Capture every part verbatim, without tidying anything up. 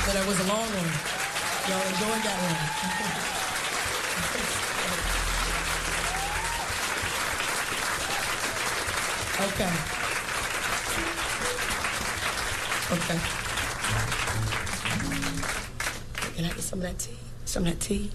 So that was a long one. Y'all enjoyed that one. Okay. Okay. Can I get some of that tea? Some of that tea?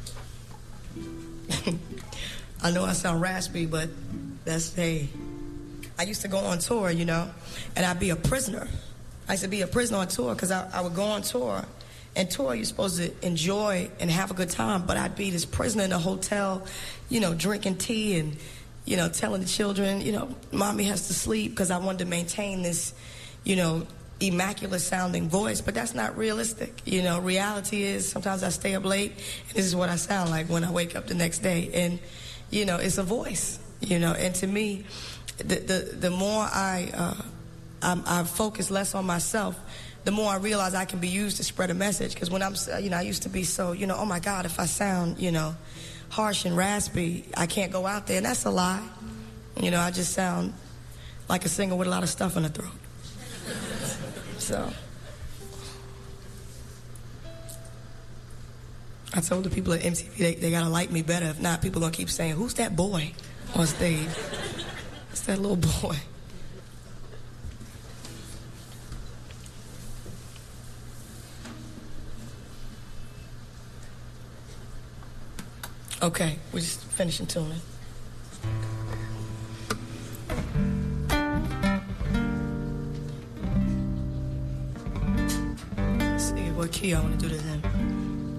I know I sound raspy, but that's, hey. I used to go on tour, you know, and I'd be a prisoner. I used to be a prisoner on tour because I, I would go on tour. And tour, you're supposed to enjoy and have a good time, but I'd be this prisoner in a hotel, you know, drinking tea and, you know, telling the children, you know, mommy has to sleep because I wanted to maintain this, you know, immaculate sounding voice, but that's not realistic. You know, reality is sometimes I stay up late and this is what I sound like when I wake up the next day. And, you know, it's a voice, you know, and to me, the the, the more I, uh, I, I focus less on myself, the more I realize I can be used to spread a message. Because when I'm, you know, I used to be so, you know, oh my God, if I sound, you know, harsh and raspy, I can't go out there. And that's a lie. You know, I just sound like a singer with a lot of stuff in the throat. So, I told the people at M T V they, they gotta like me better. If not, people gonna keep saying, who's that boy on stage? It's that little boy. Okay, we're just finishing tuning. Let's see what key I want to do this in.